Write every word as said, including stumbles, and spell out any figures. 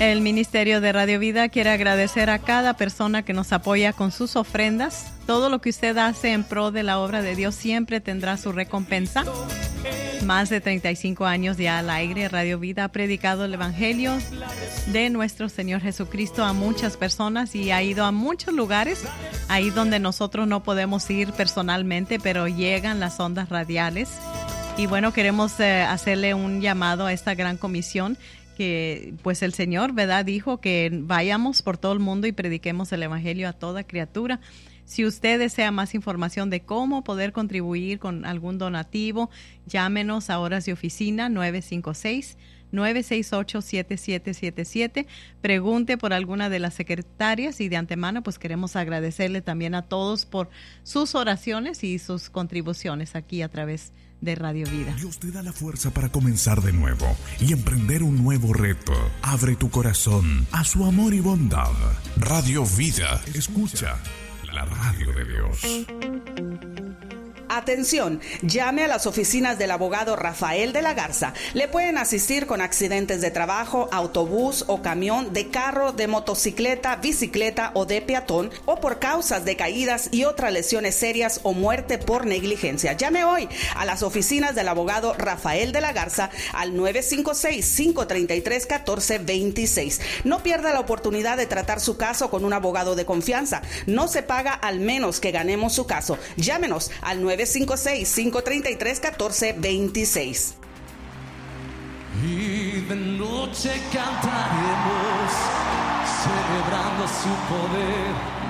El Ministerio de Radio Vida quiere agradecer a cada persona que nos apoya con sus ofrendas. Todo lo que usted hace en pro de la obra de Dios siempre tendrá su recompensa. Más de treinta y cinco años ya al aire, Radio Vida ha predicado el Evangelio de nuestro Señor Jesucristo a muchas personas y ha ido a muchos lugares, ahí donde nosotros no podemos ir personalmente, pero llegan las ondas radiales. Y bueno, queremos eh, hacerle un llamado a esta gran comisión que pues el Señor, ¿verdad?, dijo que vayamos por todo el mundo y prediquemos el Evangelio a toda criatura. Si usted desea más información de cómo poder contribuir con algún donativo, llámenos a horas de oficina nueve cinco seis, nueve seis ocho, siete siete siete siete. Pregunte por alguna de las secretarias y de antemano pues queremos agradecerle también a todos por sus oraciones y sus contribuciones aquí a través de Radio Vida. Dios te da la fuerza para comenzar de nuevo y emprender un nuevo reto. Abre tu corazón a su amor y bondad. Radio Vida. Escucha la radio de Dios. Atención, llame a las oficinas del abogado Rafael de la Garza. Le pueden asistir con accidentes de trabajo, autobús o camión, de carro, de motocicleta, bicicleta o de peatón, o por causas de caídas y otras lesiones serias o muerte por negligencia. Llame hoy a las oficinas del abogado Rafael de la Garza al nueve cinco seis, cinco tres tres, uno cuatro dos seis. No pierda la oportunidad de tratar su caso con un abogado de confianza. No se paga al menos que ganemos su caso. Llámenos al nueve cinco seis, cinco tres tres, uno cuatro dos seis. Y de noche cantaremos, celebrando su poder.